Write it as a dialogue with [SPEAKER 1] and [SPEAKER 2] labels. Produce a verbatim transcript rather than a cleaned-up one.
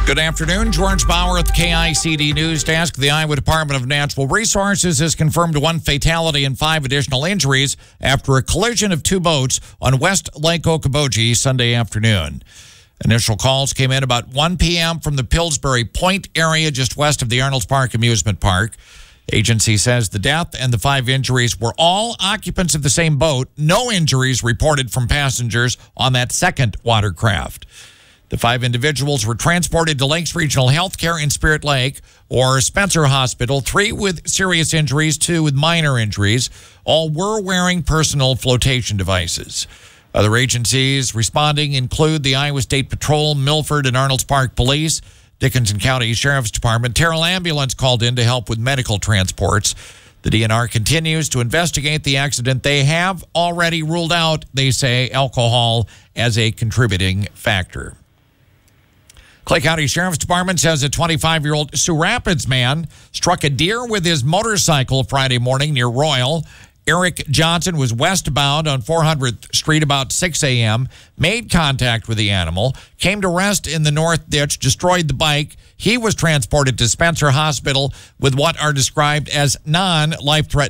[SPEAKER 1] Good afternoon. George Bauer at the K I C D News Desk. The Iowa Department of Natural Resources has confirmed one fatality and five additional injuries after a collision of two boats on West Lake Okoboji Sunday afternoon. Initial calls came in about one p m from the Pillsbury Point area just west of the Arnold's Park Amusement Park. Agency says the death and the five injuries were all occupants of the same boat. No injuries reported from passengers on that second watercraft. The five individuals were transported to Lakes Regional Healthcare in Spirit Lake or Spencer Hospital, three with serious injuries, two with minor injuries. All were wearing personal flotation devices. Other agencies responding include the Iowa State Patrol, Milford and Arnold's Park Police, Dickinson County Sheriff's Department. Terrell Ambulance called in to help with medical transports. The D N R continues to investigate the accident. They have already ruled out, they say, alcohol as a contributing factor. Clay County Sheriff's Department says a twenty-five-year-old Sioux Rapids man struck a deer with his motorcycle Friday morning near Royal. Eric Johnson was westbound on four hundredth Street about six a m, made contact with the animal, came to rest in the north ditch, destroyed the bike. He was transported to Spencer Hospital with what are described as non-life-threatening